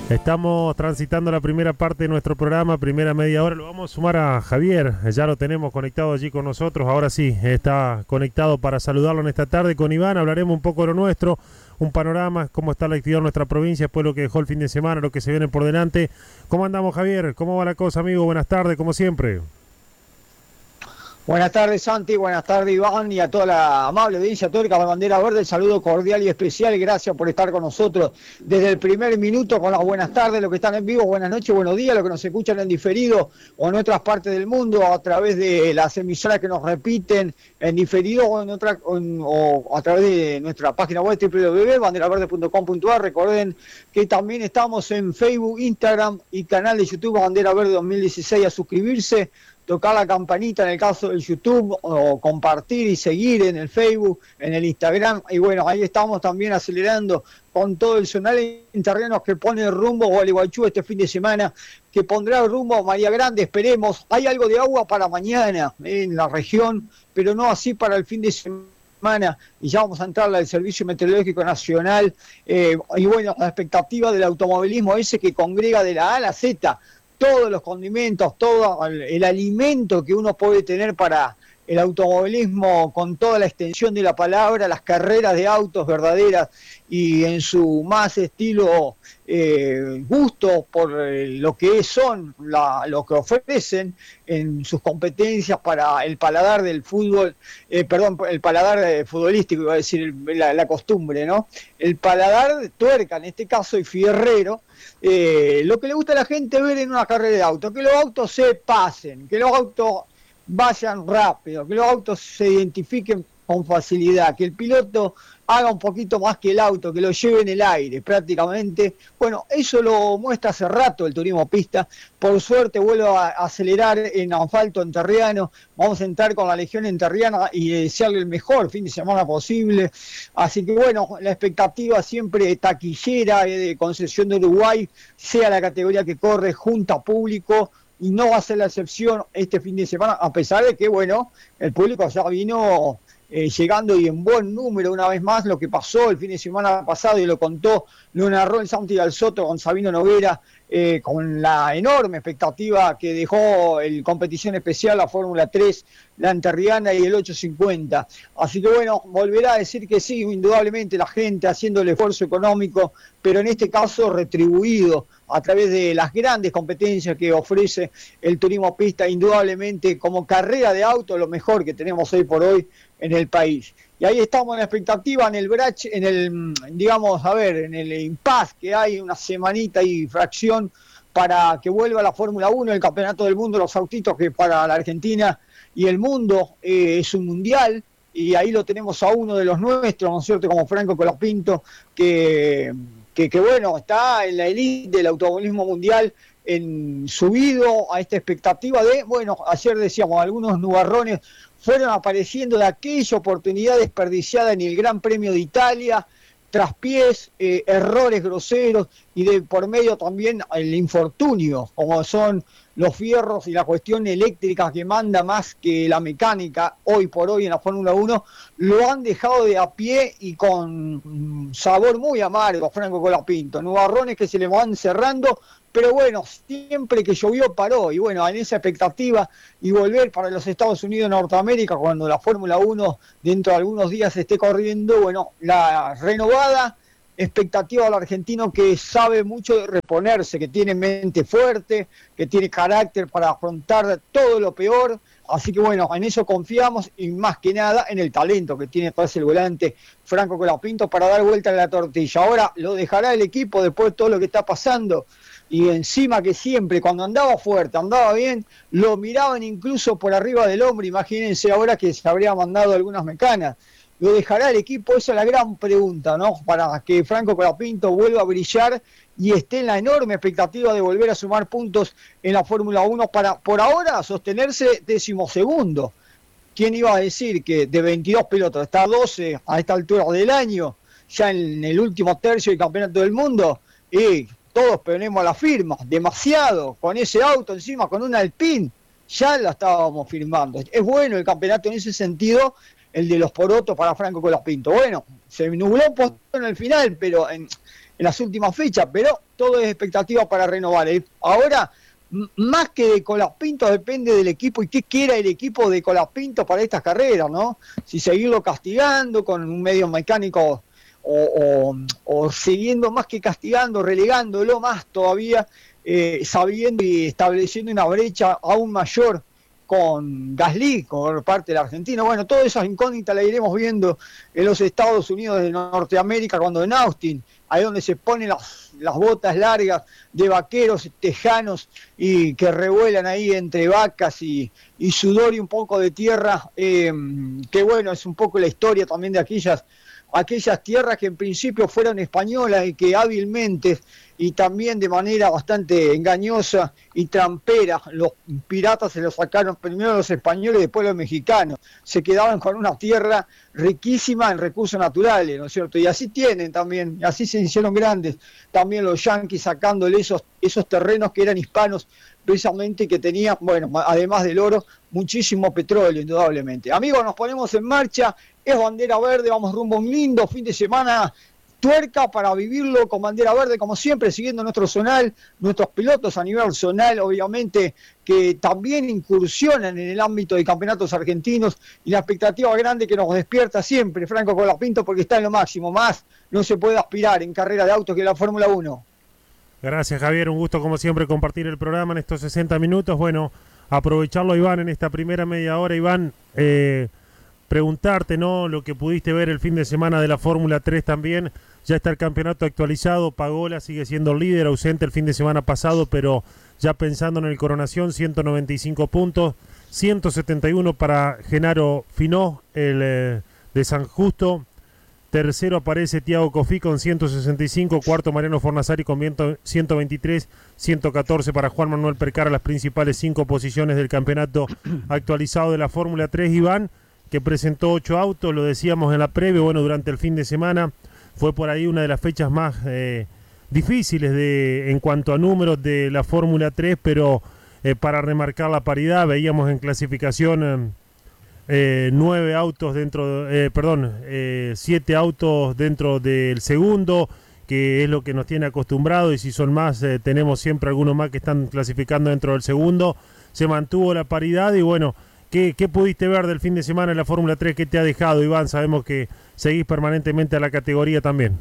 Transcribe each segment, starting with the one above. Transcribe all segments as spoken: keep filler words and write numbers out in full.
Estamos transitando la primera parte de nuestro programa, primera media hora. Lo vamos a sumar a Javier, ya lo tenemos conectado allí con nosotros. Ahora sí, está conectado para saludarlo en esta tarde. Con Iván hablaremos un poco de lo nuestro, un panorama, cómo está la actividad en nuestra provincia, después lo que dejó el fin de semana, lo que se viene por delante. ¿Cómo andamos, Javier? ¿Cómo va la cosa, amigo? Buenas tardes, como siempre. Buenas tardes, Santi, buenas tardes, Iván, y a toda la amable audiencia tórica de Bandera Verde, el saludo cordial y especial, gracias por estar con nosotros desde el primer minuto con las buenas tardes, los que están en vivo, buenas noches, buenos días, los que nos escuchan en diferido o en otras partes del mundo a través de las emisoras que nos repiten en diferido o, en otra, o, en, o a través de nuestra página web doble u doble u doble u punto bandera verde punto com punto a r. Recuerden que también estamos en Facebook, Instagram y canal de YouTube Bandera Verde dos mil dieciséis, a suscribirse, tocar la campanita en el caso del YouTube, o compartir y seguir en el Facebook, en el Instagram, y bueno, ahí estamos también acelerando con todo el zonal entrerrianos que pone rumbo a Gualeguaychú este fin de semana, que pondrá rumbo a María Grande, esperemos. Hay algo de agua para mañana en la región, pero no así para el fin de semana, y ya vamos a entrar al Servicio Meteorológico Nacional, eh, y bueno, la expectativa del automovilismo ese que congrega de la A a la Z, todos los condimentos, todo el, el alimento que uno puede tener para el automovilismo con toda la extensión de la palabra, las carreras de autos verdaderas y en su más estilo eh, gusto por eh, lo que son, la, lo que ofrecen en sus competencias para el paladar del fútbol, eh, perdón, el paladar eh, futbolístico, iba a decir la, la costumbre, ¿no? El paladar de tuerca, en este caso, y fierrero, eh, lo que le gusta a la gente ver en una carrera de autos, que los autos se pasen, que los autos vayan rápido, que los autos se identifiquen con facilidad, que el piloto haga un poquito más que el auto, que lo lleve en el aire prácticamente. Bueno, eso lo muestra hace rato el turismo pista. Por suerte vuelvo a acelerar en asfalto enterriano. Vamos a entrar con la Legión Enterriana y desearle el mejor fin de semana posible. Así que bueno, la expectativa siempre taquillera de Concesión de Uruguay, sea la categoría que corre, junta público, y no va a ser la excepción este fin de semana, a pesar de que, bueno, el público ya vino eh, llegando y en buen número una vez más. Lo que pasó el fin de semana pasado, y lo contó, lo narró el Santi Dal Soto con Sabino Noguera, eh, con la enorme expectativa que dejó el competición especial, la Fórmula tres, la Enterriana y el ochocientos cincuenta. Así que bueno, volverá a decir que sí, indudablemente la gente haciendo el esfuerzo económico, pero en este caso retribuido a través de las grandes competencias que ofrece el turismo pista, indudablemente como carrera de auto, lo mejor que tenemos hoy por hoy en el país. Y ahí estamos en la expectativa, en el brache, en el, digamos, a ver, en el impasse que hay, una semanita y fracción para que vuelva la Fórmula uno, el Campeonato del Mundo, los autitos, que para la Argentina y el mundo eh, es un mundial, y ahí lo tenemos a uno de los nuestros, ¿no es cierto?, como Franco Colapinto, que... Que, que bueno, está en la elite del automovilismo mundial, en subido a esta expectativa de, bueno, ayer decíamos, algunos nubarrones fueron apareciendo de aquella oportunidad desperdiciada en el Gran Premio de Italia, traspiés, eh, errores groseros, y de por medio también el infortunio, como son los fierros y la cuestión eléctrica que manda más que la mecánica hoy por hoy en la Fórmula uno, lo han dejado de a pie y con sabor muy amargo, Franco Colapinto. Nubarrones que se le van cerrando, pero bueno, siempre que llovió paró, y bueno, en esa expectativa y volver para los Estados Unidos de Norteamérica cuando la Fórmula uno dentro de algunos días esté corriendo, bueno, la renovada expectativa al argentino, que sabe mucho de reponerse, que tiene mente fuerte, que tiene carácter para afrontar todo lo peor. Así que bueno, en eso confiamos, y más que nada en el talento que tiene tras el volante Franco Colapinto para dar vuelta a la tortilla. Ahora lo dejará el equipo después de todo lo que está pasando, y encima que siempre cuando andaba fuerte, andaba bien, lo miraban incluso por arriba del hombro. Imagínense ahora que se habría mandado algunas mecanas. ¿Lo dejará el equipo? Esa es la gran pregunta, ¿no? Para que Franco Colapinto vuelva a brillar y esté en la enorme expectativa de volver a sumar puntos en la Fórmula uno para, por ahora, sostenerse decimosegundo. ¿Quién iba a decir que de veintidós pilotos está doce a esta altura del año, ya en el último tercio del Campeonato del Mundo? Y todos ponemos la firma, demasiado, con ese auto encima, con un Alpine, ya la estábamos firmando. Es bueno el campeonato en ese sentido, el de los porotos para Franco Colapinto. Bueno, se nubló un poco en el final, pero en, en las últimas fechas, pero todo es expectativa para renovar. Ahora, más que de Colapinto, depende del equipo y qué quiera el equipo de Colapinto para estas carreras, ¿no? Si seguirlo castigando con un medio mecánico o, o, o siguiendo más que castigando, relegándolo más todavía, eh, sabiendo y estableciendo una brecha aún mayor con Gasly, por parte de la Argentina. Bueno, todas esas incógnitas las iremos viendo en los Estados Unidos de Norteamérica, cuando en Austin, ahí donde se ponen las, las botas largas de vaqueros tejanos y que revuelan ahí entre vacas y, y sudor y un poco de tierra, eh, que bueno, es un poco la historia también de aquellas aquellas tierras que en principio fueron españolas y que hábilmente y también de manera bastante engañosa y trampera los piratas se los sacaron primero los españoles y después los mexicanos. Se quedaban con una tierra riquísima en recursos naturales, ¿no es cierto? Y así tienen también, así se hicieron grandes también los yanquis sacándole esos, esos terrenos que eran hispanos precisamente, que tenían, bueno, además del oro, muchísimo petróleo, indudablemente. Amigos, nos ponemos en marcha, es bandera verde, vamos rumbo a un lindo fin de semana tuerca para vivirlo con bandera verde, como siempre, siguiendo nuestro zonal, nuestros pilotos a nivel zonal, obviamente, que también incursionan en el ámbito de campeonatos argentinos, y la expectativa grande que nos despierta siempre Franco Colapinto, porque está en lo máximo, más no se puede aspirar en carrera de autos que la Fórmula uno. Gracias, Javier, un gusto como siempre compartir el programa en estos sesenta minutos. Bueno, aprovecharlo, Iván, en esta primera media hora. Iván, eh, preguntarte, ¿no?, lo que pudiste ver el fin de semana de la Fórmula tres también. Ya está el campeonato actualizado, Pagola sigue siendo el líder, ausente el fin de semana pasado, pero ya pensando en el Coronación, ciento noventa y cinco puntos, ciento setenta y uno para Genaro Finó, el eh, de San Justo. Tercero aparece Thiago Coffi con ciento sesenta y cinco, cuarto Mariano Fornasari con ciento veintitrés, ciento catorce para Juan Manuel Percara, las principales cinco posiciones del campeonato actualizado de la Fórmula tres. Iván, que presentó ocho autos, lo decíamos en la previa, bueno, durante el fin de semana fue por ahí una de las fechas más eh, difíciles de en cuanto a números de la Fórmula tres, pero eh, para remarcar la paridad, veíamos en clasificación eh, eh, nueve autos dentro, eh, perdón, eh, siete autos dentro del segundo, que es lo que nos tiene acostumbrado, y si son más, eh, tenemos siempre algunos más que están clasificando dentro del segundo. Se mantuvo la paridad y bueno, ¿Qué, ¿Qué pudiste ver del fin de semana en la Fórmula tres? ¿Qué te ha dejado, Iván? Sabemos que seguís permanentemente a la categoría también.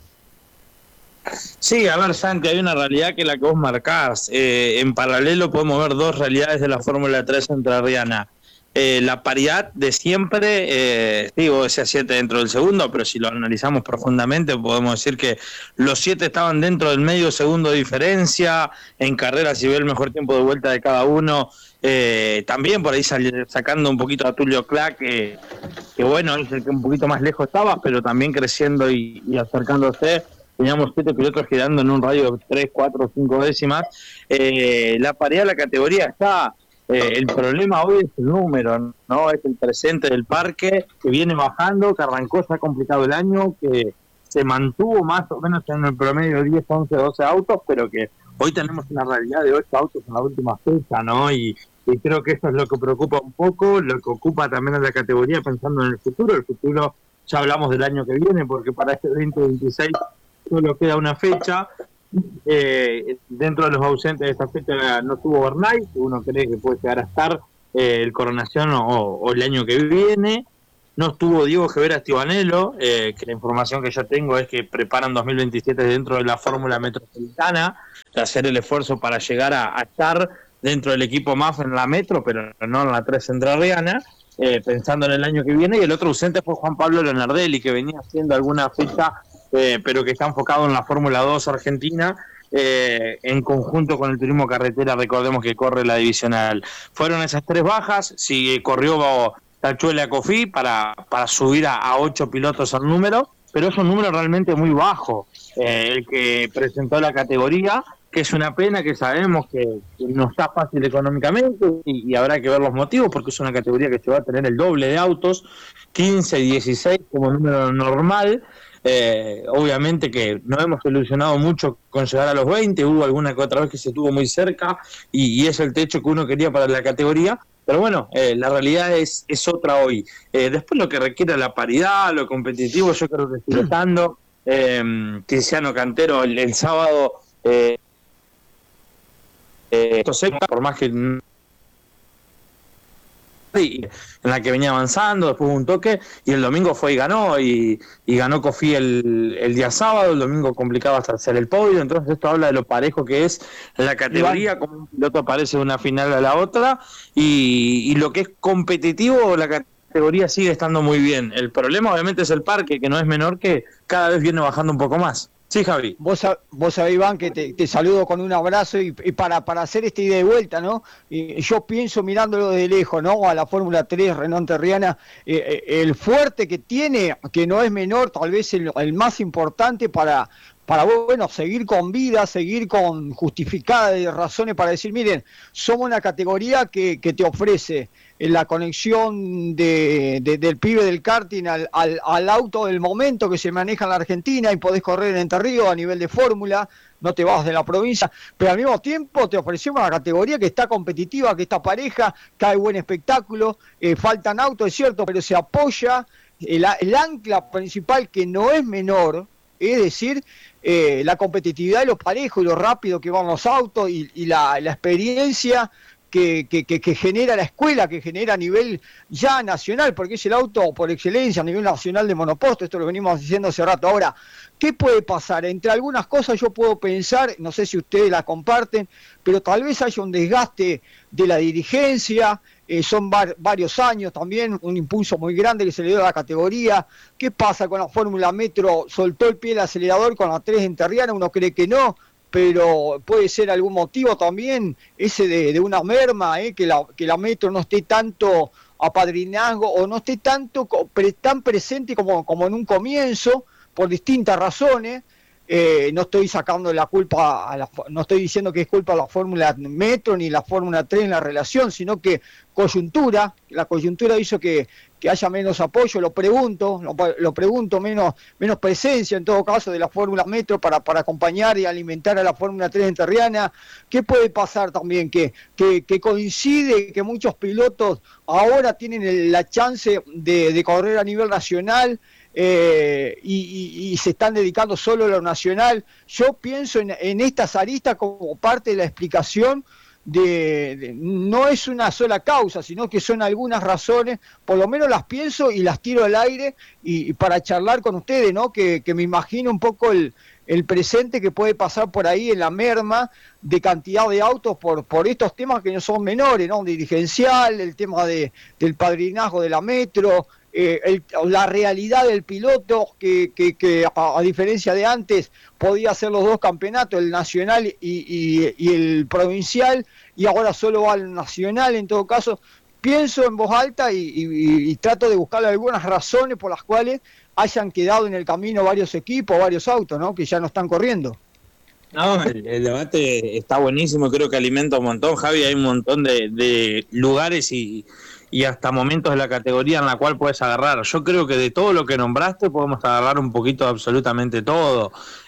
Sí, a ver, Santi, hay una realidad que es la que vos marcás. Eh, en paralelo podemos ver dos realidades de la Fórmula tres entrerriana. Eh, la paridad de siempre, eh, digo, ese siete dentro del segundo, pero si lo analizamos profundamente podemos decir que los siete estaban dentro del medio segundo de diferencia. En carrera, si ve el mejor tiempo de vuelta de cada uno, eh, también por ahí sal, sacando un poquito a Tulio Clack, que, que bueno, es el que un poquito más lejos estaba, pero también creciendo y, y acercándose. Teníamos siete pilotos girando en un radio de tres, cuatro, cinco décimas. Eh, la paridad de la categoría está. Eh, el problema hoy es el número, ¿no? Es el presente del parque, que viene bajando, que arrancó ya complicado el año, que se mantuvo más o menos en el promedio de diez, once, doce autos, pero que hoy tenemos una realidad de ocho autos en la última fecha, ¿no? Y, y creo que eso es lo que preocupa un poco, lo que ocupa también a la categoría pensando en el futuro. El futuro, ya hablamos del año que viene, porque para este veinte veintiséis solo queda una fecha. Eh, dentro de los ausentes de esta fecha no estuvo Bernay, que uno cree que puede llegar a estar eh, el Coronación o, o el año que viene. No estuvo Diego Gevera Estibanelo, eh, que la información que yo tengo es que preparan dos mil veintisiete dentro de la Fórmula Metropolitana, de hacer el esfuerzo para llegar a, a estar dentro del equipo M A F en la Metro, pero no en la tres entrerriana, eh, pensando en el año que viene. Y el otro ausente fue Juan Pablo Leonardelli, que venía haciendo alguna fecha, Eh, pero que está enfocado en la Fórmula dos Argentina, eh, en conjunto con el turismo carretera. Recordemos que corre la divisional. Fueron esas tres bajas, si corrió Tachuela Coffi para, para subir a, a ocho pilotos al número, pero es un número realmente muy bajo, eh, el que presentó la categoría, que es una pena, que sabemos que, que no está fácil económicamente y, y habrá que ver los motivos, porque es una categoría que se va a tener el doble de autos, quince y dieciséis como número normal. Eh, obviamente que no hemos ilusionado mucho con llegar a los veinte, hubo alguna que otra vez que se estuvo muy cerca y, y es el techo que uno quería para la categoría, pero bueno, eh, la realidad es, es otra hoy. Eh, después lo que requiere la paridad, lo competitivo, yo creo que sigue estando. eh, Tiziano Cantero el, el sábado, eh, eh, esto se, por más que en la que venía avanzando, después hubo un toque, y el domingo fue y ganó, y, y ganó Cofí el, el día sábado, el domingo complicado hasta hacer el podio, entonces esto habla de lo parejo que es la categoría, como un piloto aparece de una final a la otra, y, y lo que es competitivo, la categoría sigue estando muy bien. El problema obviamente es el parque, que no es menor, que cada vez viene bajando un poco más. Sí, Javi. Vos, vos sabés, Iván, que te, te saludo con un abrazo y, y para, para hacer esta ida de vuelta, ¿no? Y yo pienso mirándolo de lejos, ¿no? A la Fórmula tres Renault Terriana, eh, el fuerte que tiene, que no es menor, tal vez el, el más importante para, para, bueno, seguir con vida, seguir con justificadas razones para decir, miren, somos una categoría que, que te ofrece la conexión de, de, del pibe del karting al, al, al auto del momento que se maneja en la Argentina y podés correr en Entre Ríos a nivel de fórmula, no te vas de la provincia, pero al mismo tiempo te ofrecemos una categoría que está competitiva, que está pareja, que hay buen espectáculo, eh, faltan autos, es cierto, pero se apoya el, el ancla principal que no es menor, es decir, eh, la competitividad y lo parejo y lo rápido que van los autos y, y la, la experiencia Que, que, que genera la escuela, que genera a nivel ya nacional, porque es el auto por excelencia a nivel nacional de monoposto, esto lo venimos diciendo hace rato. Ahora, ¿qué puede pasar? Entre algunas cosas yo puedo pensar, no sé si ustedes la comparten, pero tal vez haya un desgaste de la dirigencia, eh, son var, varios años también, un impulso muy grande que se le dio a la categoría. ¿Qué pasa con la Fórmula Metro? ¿Soltó el pie el acelerador con la tres enterriana? Uno cree que no, pero puede ser algún motivo también ese de, de una merma, eh, que, la, que la Metro no esté tanto apadrinazgo o no esté tanto pre, tan presente como, como en un comienzo, por distintas razones. Eh, no estoy sacando la culpa, a la, no estoy diciendo que es culpa de la Fórmula Metro ni la Fórmula tres en la relación, sino que coyuntura, la coyuntura hizo que, que haya menos apoyo, lo pregunto, lo, lo pregunto, menos, menos presencia en todo caso de la Fórmula Metro para, para acompañar y alimentar a la Fórmula tres enterriana. ¿Qué puede pasar también? Que, que, que coincide que muchos pilotos ahora tienen el, la chance de, de correr a nivel nacional, Eh, y, y, y se están dedicando solo a lo nacional. Yo pienso en, en estas aristas como parte de la explicación de, de, no es una sola causa, sino que son algunas razones, por lo menos las pienso y las tiro al aire y, y para charlar con ustedes, ¿no? Que, que me imagino un poco el, el presente que puede pasar por ahí en la merma de cantidad de autos por, por estos temas que no son menores, ¿no? Dirigencial, el tema de, del padrinazgo de la Metro, Eh, el, la realidad del piloto que, que, que a, a diferencia de antes podía hacer los dos campeonatos, el nacional y, y, y el provincial, y ahora solo va al nacional. En todo caso, pienso en voz alta y, y, y trato de buscar algunas razones por las cuales hayan quedado en el camino varios equipos, varios autos, ¿no? Que ya no están corriendo. No, el, el debate está buenísimo, creo que alimenta un montón, Javi. Hay un montón de, de lugares y, y hasta momentos de la categoría en la cual puedes agarrar. Yo creo que de todo lo que nombraste podemos agarrar un poquito de absolutamente todo.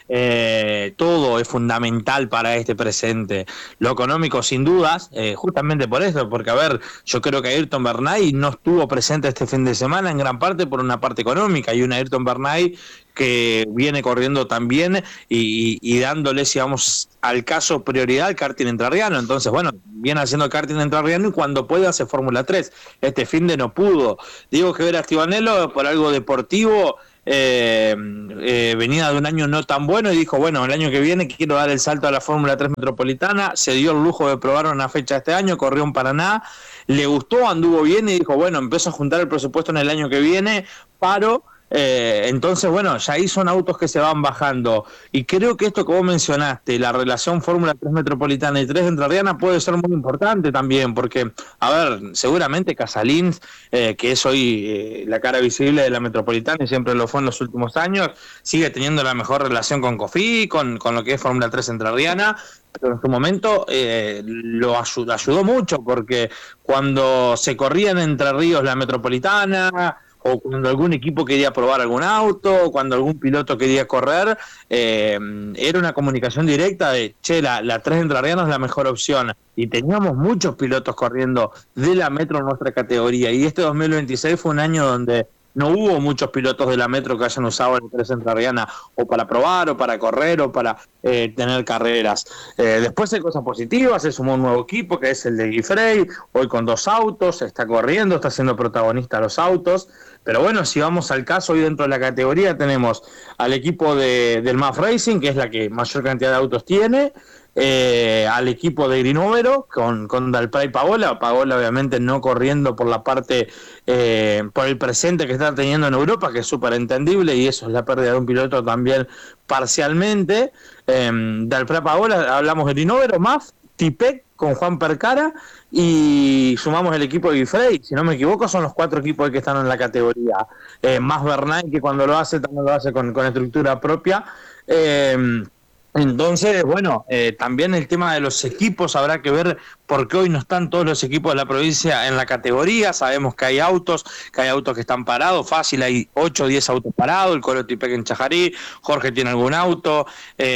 Eh, todo es fundamental para este presente. Lo económico sin dudas, eh, justamente por eso, porque a ver, yo creo que Ayrton Bernay no estuvo presente este fin de semana en gran parte por una parte económica, y un Ayrton Bernay que viene corriendo también y, y, y dándole, digamos, al caso prioridad al karting entrerriano. Entonces, bueno, viene haciendo karting entrerriano y cuando puede hace Fórmula tres. Este fin de no pudo. Digo que ver a Stibanello por algo deportivo. Eh, eh, venía de un año no tan bueno y dijo, bueno, el año que viene quiero dar el salto a la Fórmula tres Metropolitana. Se dio el lujo de probar una fecha este año, corrió en Paraná, le gustó, anduvo bien y dijo, bueno, empiezo a juntar el presupuesto en el año que viene, paro. Eh, entonces, bueno, ya ahí son autos que se van bajando. Y creo que esto que vos mencionaste, la relación Fórmula tres Metropolitana y tres Entrerriana, puede ser muy importante también, porque, a ver, seguramente Casalins, eh, que es hoy eh, la cara visible de la Metropolitana y siempre lo fue en los últimos años, sigue teniendo la mejor relación con Cofí, con, con lo que es Fórmula tres Entrerriana, pero en su momento eh, lo ayudó, ayudó mucho, porque cuando se corría en Entre Ríos la Metropolitana, o cuando algún equipo quería probar algún auto, o cuando algún piloto quería correr, eh, era una comunicación directa de, che, la, la tres Entrerriana es la mejor opción. Y teníamos muchos pilotos corriendo de la Metro en nuestra categoría. Y este dos mil veintiséis fue un año donde no hubo muchos pilotos de la Metro que hayan usado el tres Entrerriana o para probar o para correr o para eh, tener carreras. Eh, después hay cosas positivas, se sumó un nuevo equipo que es el de Guifrey, hoy con dos autos, está corriendo, está siendo protagonista los autos. Pero bueno, si vamos al caso, hoy dentro de la categoría tenemos al equipo de, del M A F Racing, que es la que mayor cantidad de autos tiene, eh, al equipo de Grinóvero, con, con Dalpra y Paola, Paola obviamente no corriendo por la parte, eh, por el presente que está teniendo en Europa, que es súper entendible, y eso es la pérdida de un piloto también parcialmente. Eh, Dalpra y Paola, hablamos de Grinóvero, M A F, Tipec con Juan Percara y sumamos el equipo de Guifrey, si no me equivoco son los cuatro equipos que están en la categoría, eh, más Bernay, que cuando lo hace también lo hace con, con estructura propia. eh, Entonces, bueno, eh, también el tema de los equipos habrá que ver por qué hoy no están todos los equipos de la provincia en la categoría. Sabemos que hay autos, que hay autos que están parados, fácil, hay ocho o diez autos parados, el Colo Tipec en Chajarí, Jorge tiene algún auto,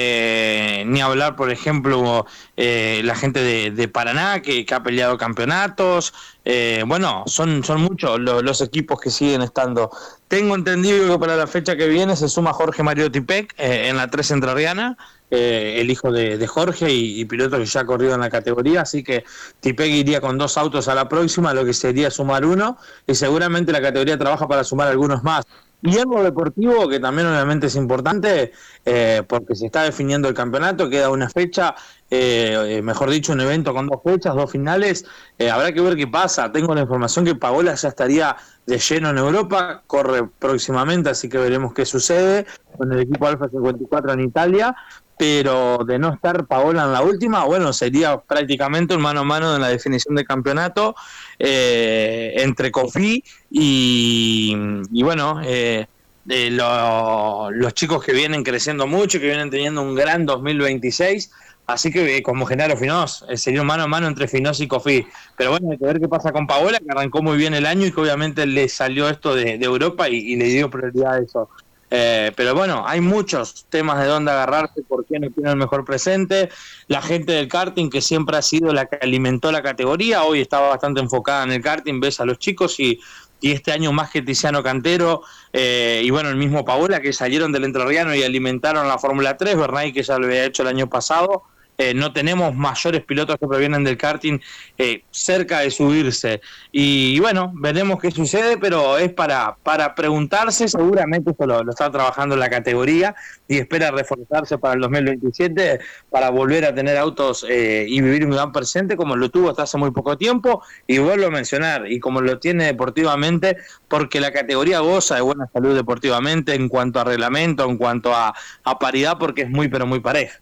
eh, ni hablar, por ejemplo, eh, la gente de, de Paraná que, que ha peleado campeonatos. Eh, bueno, son, son muchos los, los equipos que siguen estando. Tengo entendido que para la fecha que viene se suma Jorge Mario Tipec eh, en la tres Entrerriana, eh, el hijo de, de Jorge y, y piloto que ya ha corrido en la categoría, así que Tipec iría con dos autos a la próxima, lo que sería sumar uno, y seguramente la categoría trabaja para sumar algunos más. Y en lo deportivo, que también obviamente es importante, eh, porque se está definiendo el campeonato, queda una fecha, eh, mejor dicho, un evento con dos fechas, dos finales, eh, habrá que ver qué pasa. Tengo la información que Paola ya estaría de lleno en Europa, corre próximamente, así que veremos qué sucede con el equipo Alfa cincuenta y cuatro en Italia, pero de no estar Paola en la última, bueno, sería prácticamente un mano a mano en la definición del campeonato eh, entre Cofí y, y bueno, eh, de lo, los chicos que vienen creciendo mucho, que vienen teniendo un gran dos mil veintiséis, así que eh, como Genaro Finós, eh, sería un mano a mano entre Finós y Cofí. Pero bueno, hay que ver qué pasa con Paola, que arrancó muy bien el año y que obviamente le salió esto de, de Europa y, y le dio prioridad a eso. Eh, pero bueno, hay muchos temas de dónde agarrarse, por qué no tiene el mejor presente. La gente del karting, que siempre ha sido la que alimentó la categoría, hoy estaba bastante enfocada en el karting, ves a los chicos y, y este año más que Tiziano Cantero, eh, y bueno, el mismo Paola, que salieron del Entrerriano y alimentaron la Fórmula tres, Bernay, que ya lo había hecho el año pasado. Eh, no tenemos mayores pilotos que provienen del karting eh, cerca de subirse. Y, y bueno, veremos qué sucede, pero es para, para preguntarse. Seguramente esto lo, lo está trabajando la categoría y espera reforzarse para el dos mil veintisiete para volver a tener autos eh, y vivir un gran presente como lo tuvo hasta hace muy poco tiempo. Y vuelvo a mencionar, y como lo tiene deportivamente, porque la categoría goza de buena salud deportivamente en cuanto a reglamento, en cuanto a, a paridad, porque es muy, pero muy pareja.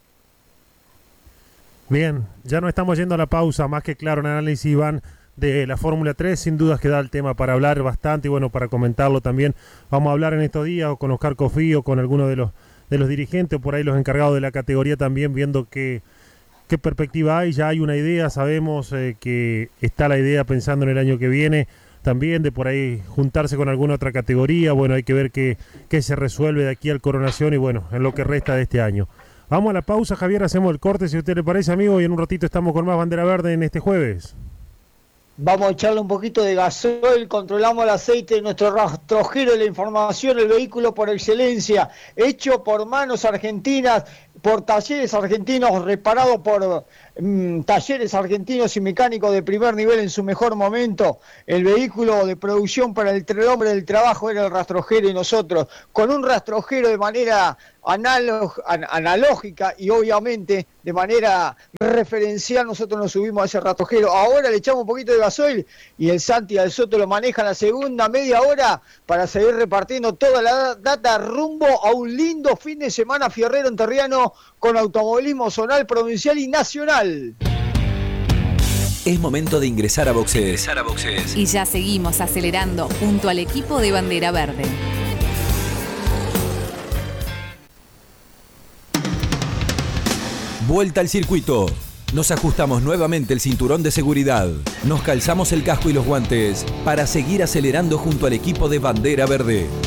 Bien, ya no estamos yendo a la pausa, más que claro un análisis, Iván, de la Fórmula tres, sin dudas que da el tema para hablar bastante y bueno, para comentarlo también. Vamos a hablar en estos días o con Oscar Cofí o con alguno de los de los dirigentes, o por ahí los encargados de la categoría también, viendo qué, qué perspectiva hay. Ya hay una idea, sabemos eh, que está la idea pensando en el año que viene, también de por ahí juntarse con alguna otra categoría. Bueno, hay que ver qué, qué se resuelve de aquí al Coronación y bueno, en lo que resta de este año. Vamos a la pausa, Javier, hacemos el corte, si a usted le parece, amigo, y en un ratito estamos con más Bandera Verde en este jueves. Vamos a echarle un poquito de gasoil, controlamos el aceite de nuestro rastrojero de la información, el vehículo por excelencia, hecho por manos argentinas, por talleres argentinos, reparado por mmm, talleres argentinos y mecánicos de primer nivel en su mejor momento. El vehículo de producción para el, el hombre del trabajo era el rastrojero y nosotros, con un rastrojero de manera analog, an, analógica y obviamente de manera referencial, nosotros nos subimos a ese rastrojero. Ahora le echamos un poquito de gasoil y el Santi Del Soto lo maneja en la segunda media hora para seguir repartiendo toda la data rumbo a un lindo fin de semana fierrero enterriano con automovilismo zonal, provincial y nacional. Es momento de ingresar a boxes. ingresar a boxes. Y ya seguimos acelerando junto al equipo de Bandera Verde. Vuelta al circuito. Nos ajustamos nuevamente el cinturón de seguridad. Nos calzamos el casco y los guantes para seguir acelerando junto al equipo de Bandera Verde.